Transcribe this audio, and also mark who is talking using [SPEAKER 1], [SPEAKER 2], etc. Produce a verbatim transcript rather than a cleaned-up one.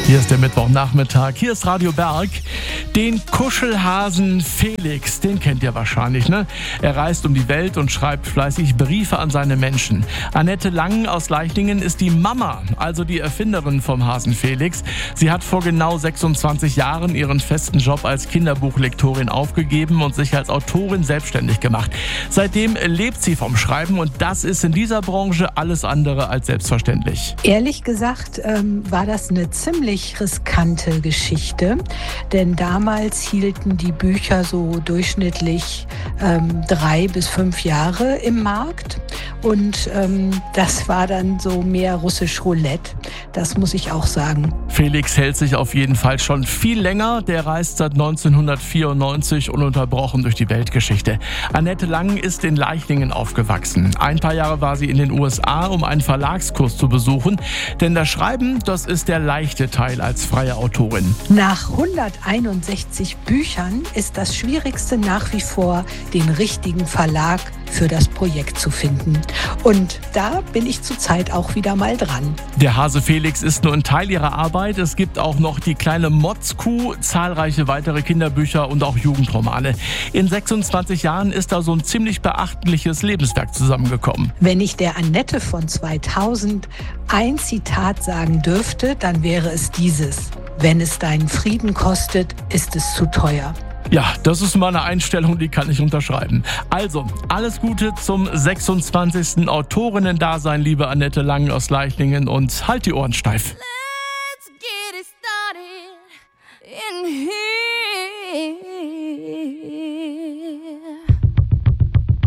[SPEAKER 1] Hier ist der Mittwochnachmittag, hier ist Radio Berg. Den Kuschelhasen Felix, den kennt ihr wahrscheinlich, ne? Er reist um die Welt und schreibt fleißig Briefe an seine Menschen. Annette Lang aus Leichlingen ist die Mama, also die Erfinderin vom Hasen Felix. Sie hat vor genau sechsundzwanzig Jahren ihren festen Job als Kinderbuchlektorin aufgegeben und sich als Autorin selbstständig gemacht. Seitdem lebt sie vom Schreiben und das ist in dieser Branche alles andere als selbstverständlich.
[SPEAKER 2] Ehrlich gesagt ähm, war das eine ziemlich riskante Geschichte, denn damals hielten die Bücher so durchschnittlich ähm, drei bis fünf Jahre im Markt und ähm, das war dann so mehr russisch Roulette, das muss ich auch sagen.
[SPEAKER 1] Felix hält sich auf jeden Fall schon viel länger, der reist seit neunzehnhundertvierundneunzig ununterbrochen durch die Weltgeschichte. Annette Lang ist in Leichlingen aufgewachsen. Ein paar Jahre war sie in den U S A, um einen Verlagskurs zu besuchen, denn das Schreiben, das ist der leichte Teil als freie Autorin.
[SPEAKER 2] Nach hunderteinundsechzig Büchern ist das Schwierigste nach wie vor, den richtigen Verlag für das Projekt zu finden. Und da bin ich zurzeit auch wieder mal dran.
[SPEAKER 1] Der Hase Felix ist nur ein Teil ihrer Arbeit. Es gibt auch noch die kleine Motzkuh, zahlreiche weitere Kinderbücher und auch Jugendromane. In sechsundzwanzig Jahren ist da so ein ziemlich beachtliches Lebenswerk zusammengekommen.
[SPEAKER 2] Wenn ich der Annette von zweitausend ein Zitat sagen dürfte, dann wäre es dieses: Wenn es deinen Frieden kostet, ist es zu teuer.
[SPEAKER 1] Ja, das ist mal eine Einstellung, die kann ich unterschreiben. Also, alles Gute zum sechsundzwanzigsten Autorinnen-Dasein, liebe Annette Lang aus Leichlingen, und halt die Ohren steif.